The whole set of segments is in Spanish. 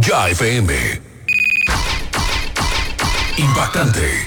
Ya FM. Impactante.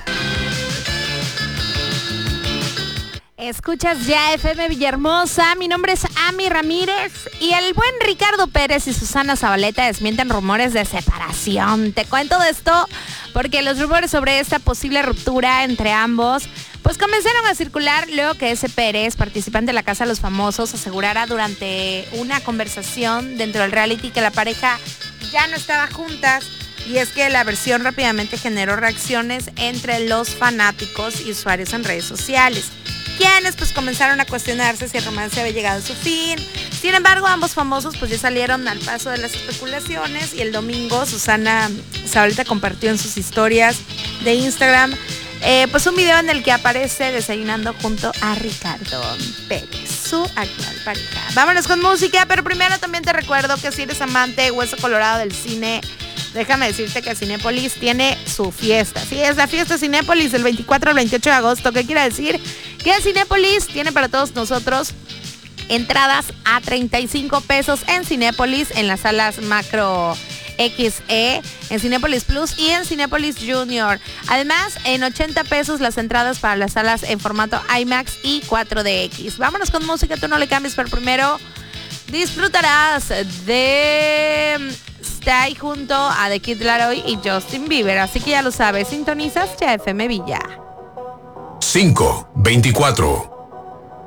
Escuchas Ya FM Villahermosa, mi nombre es Ami Ramírez y el buen Ricardo Pérez y Susana Zabaleta desmienten rumores de separación. Te cuento de esto porque los rumores sobre esta posible ruptura entre ambos pues comenzaron a circular luego que ese Pérez, participante de la Casa de los Famosos, asegurara durante una conversación dentro del reality que la pareja ya no estaba juntas. Y es que la versión rápidamente generó reacciones entre los fanáticos y usuarios en redes sociales, quienes pues comenzaron a cuestionarse si el romance había llegado a su fin. Sin embargo, ambos famosos pues ya salieron al paso de las especulaciones y el domingo Susana Zabaleta compartió en sus historias de Instagram pues un video en el que aparece desayunando junto a Ricardo Pérez, su actual pareja. Vámonos con música, pero primero también te recuerdo que si eres amante hueso colorado del cine, déjame decirte que Cinépolis tiene su fiesta. Sí, es la fiesta Cinépolis del 24 al 28 de agosto. ¿Qué quiere decir? Que Cinépolis tiene para todos nosotros entradas a 35 pesos en Cinépolis, en las salas Macro XE, en Cinépolis Plus y en Cinépolis Junior. Además, en 80 pesos las entradas para las salas en formato IMAX y 4DX. Vámonos con música, tú no le cambies, pero primero disfrutarás de Stay junto a The Kid Laroi y Justin Bieber. Así que ya lo sabes, sintonizas Ya FM Villa. 524.